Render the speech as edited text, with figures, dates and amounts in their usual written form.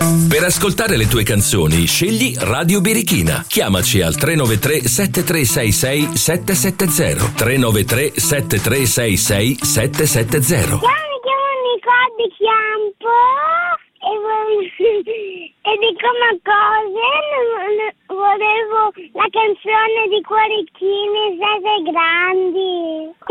Per ascoltare le tue canzoni, scegli Radio Birichina. Chiamaci al 393 7366 770. 393 7366 770. Mi chiamo Nicole di Chiampo e dico una cosa, volevo la canzone di Cuoricini, Sette Grandi.